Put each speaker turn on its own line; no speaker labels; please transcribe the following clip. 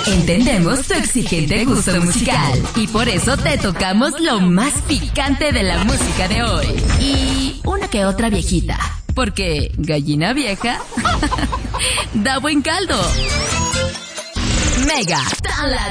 Entendemos tu exigente gusto musical y por eso te tocamos lo más picante de la música de hoy. Y una que otra viejita, porque gallina vieja da buen caldo. Mega, tan